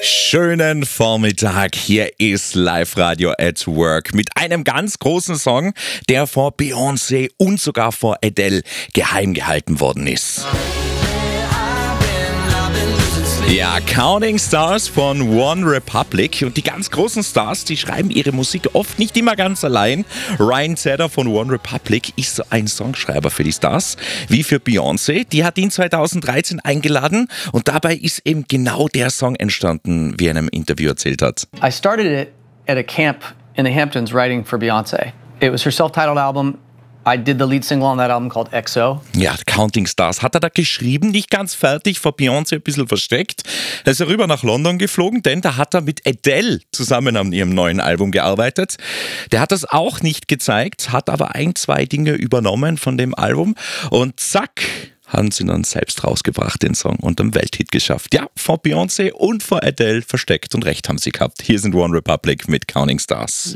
Schönen Vormittag, hier ist Live Radio at Work mit einem ganz großen Song, der vor Beyoncé und sogar vor Adele geheim gehalten worden ist. Ja, Counting Stars von One Republic, und die ganz großen Stars, die schreiben ihre Musik oft nicht immer ganz allein. Ryan Tedder von One Republic ist so ein Songschreiber für die Stars, wie für Beyoncé. Die hat ihn 2013 eingeladen und dabei ist eben genau der Song entstanden, wie er in einem Interview erzählt hat. I started it at a camp in the Hamptons writing for Beyoncé. It was her self-titled album. I did the lead single on that album called XO. Ja, Counting Stars hat er da geschrieben, nicht ganz fertig, vor Beyoncé ein bisschen versteckt. Er ist rüber nach London geflogen, denn da hat er mit Adele zusammen an ihrem neuen Album gearbeitet. Der hat das auch nicht gezeigt, hat aber ein, zwei Dinge übernommen von dem Album und zack, haben sie dann selbst rausgebracht, den Song, und einen Welthit geschafft. Ja, vor Beyoncé und vor Adele versteckt, und recht haben sie gehabt. Hier sind One Republic mit Counting Stars.